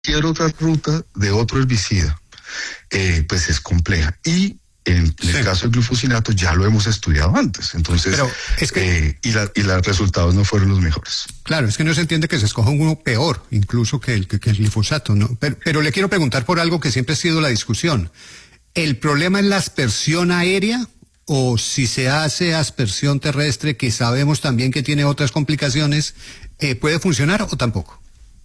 cualquier otra ruta de otro herbicida, pues es compleja. Y en el caso del glufosinato ya lo hemos estudiado antes, entonces, pero es que, y los resultados no fueron los mejores. Claro, es que no se entiende que se escoja uno peor, incluso que el glifosato, ¿no? Pero le quiero preguntar por algo que siempre ha sido la discusión. ¿El problema es la aspersión aérea o si se hace aspersión terrestre, que sabemos también que tiene otras complicaciones, puede funcionar o tampoco?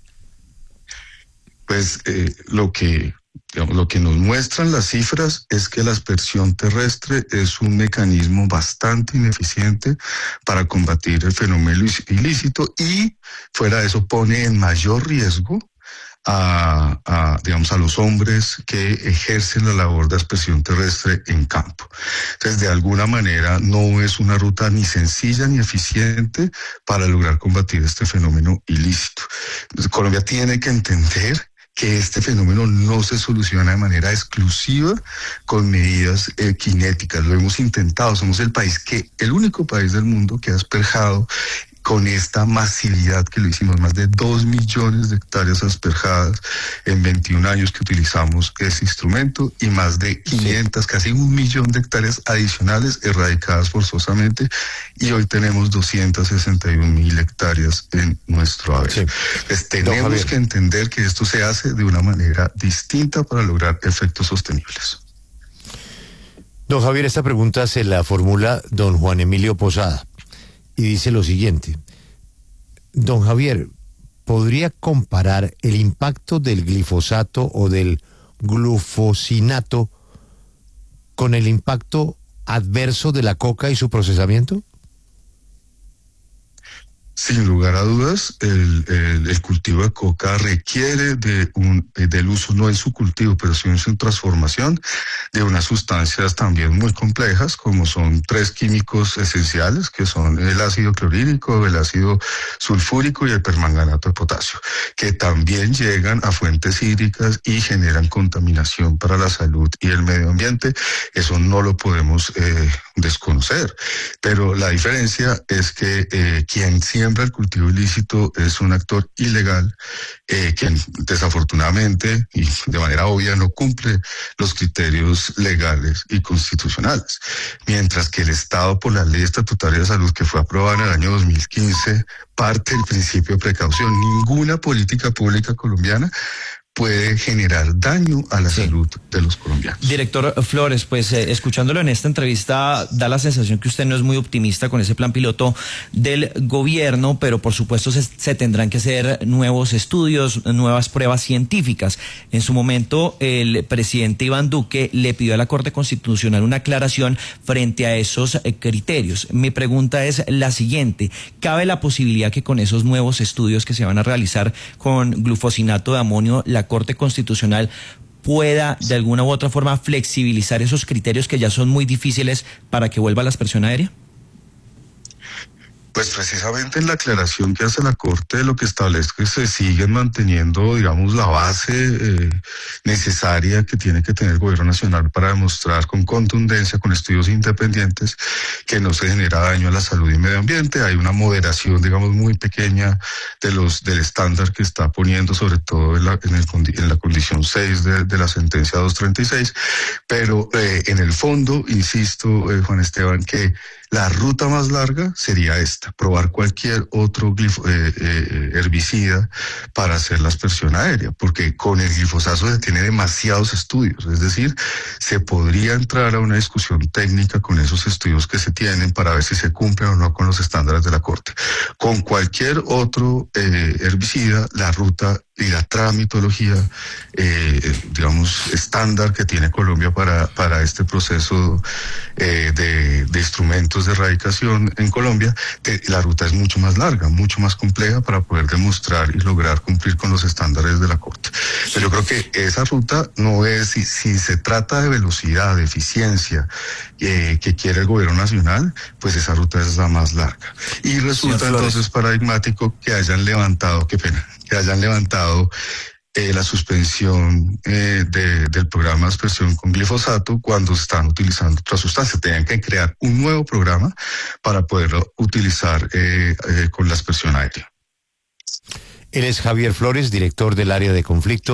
Pues lo que nos muestran las cifras es que la aspersión terrestre es un mecanismo bastante ineficiente para combatir el fenómeno ilícito y fuera de eso pone en mayor riesgo a los hombres que ejercen la labor de aspersión terrestre en campo. Entonces, de alguna manera, no es una ruta ni sencilla ni eficiente para lograr combatir este fenómeno ilícito. Entonces, Colombia tiene que entender que este fenómeno no se soluciona de manera exclusiva con medidas cinéticas. Lo hemos intentado, somos el único país del mundo que ha asperjado con esta masividad que lo hicimos, más de 2 millones de hectáreas asperjadas en 21 años que utilizamos ese instrumento y más de 500, casi 1 millón de hectáreas adicionales erradicadas forzosamente y hoy tenemos 261.000 hectáreas en nuestro haber. Sí. Pues tenemos que entender que esto se hace de una manera distinta para lograr efectos sostenibles. Don Javier, esta pregunta se la formula don Juan Emilio Posada. Y dice lo siguiente: don Javier, ¿podría comparar el impacto del glifosato o del glufosinato con el impacto adverso de la coca y su procesamiento? Sin lugar a dudas, el cultivo de coca requiere del uso, no en su cultivo, pero sí en su transformación, de unas sustancias también muy complejas, como son 3 químicos esenciales, que son el ácido clorhídrico, el ácido sulfúrico y el permanganato de potasio, que también llegan a fuentes hídricas y generan contaminación para la salud y el medio ambiente. Eso no lo podemos desconocer, pero la diferencia es que quien siembra el cultivo ilícito es un actor ilegal que desafortunadamente y de manera obvia no cumple los criterios legales y constitucionales, mientras que el Estado, por la Ley Estatutaria de Salud que fue aprobada en el año 2015, parte del principio de precaución. Ninguna política pública colombiana puede generar daño a la salud de los colombianos. Director Flores, pues escuchándolo en esta entrevista da la sensación que usted no es muy optimista con ese plan piloto del gobierno, pero por supuesto se tendrán que hacer nuevos estudios, nuevas pruebas científicas. En su momento el presidente Iván Duque le pidió a la Corte Constitucional una aclaración frente a esos criterios. Mi pregunta es la siguiente: ¿cabe la posibilidad que con esos nuevos estudios que se van a realizar con glufosinato de amonio la Corte Constitucional pueda de alguna u otra forma flexibilizar esos criterios que ya son muy difíciles para que vuelva la aspersión aérea? Pues precisamente en la aclaración que hace la Corte lo que establece es que se siguen manteniendo, digamos, la base necesaria que tiene que tener el gobierno nacional para demostrar con contundencia, con estudios independientes, que no se genera daño a la salud y medio ambiente. Hay una moderación, digamos, muy pequeña del estándar que está poniendo, sobre todo en la condición 6 de la sentencia 236, pero en el fondo, insisto, Juan Esteban, que la ruta más larga sería esta, probar cualquier otro herbicida para hacer la aspersión aérea, porque con el glifosato se tiene demasiados estudios, es decir, se podría entrar a una discusión técnica con esos estudios que se tienen para ver si se cumplen o no con los estándares de la Corte. Con cualquier otro herbicida, la ruta y la tramitología, digamos, estándar que tiene Colombia para este proceso de instrumentos de erradicación en Colombia, la ruta es mucho más larga, mucho más compleja para poder demostrar y lograr cumplir con los estándares de la Corte. Pero yo creo que esa ruta no es, si se trata de velocidad, de eficiencia que quiere el gobierno nacional, pues esa ruta es la más larga. Y resulta entonces paradigmático que hayan levantado, la suspensión del programa de aspersión con glifosato cuando se están utilizando otras sustancias. Tenían que crear un nuevo programa para poderlo utilizar con la aspersión aérea. Él es Javier Flores, director del área de conflicto